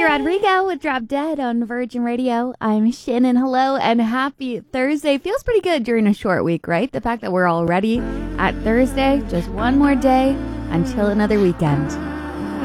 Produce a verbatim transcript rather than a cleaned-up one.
Rodrigo with Drop Dead on Virgin Radio. I'm Shannon. Hello and happy Thursday. Feels pretty good during a short week, right? The fact that we're already at Thursday, just one more day until another weekend.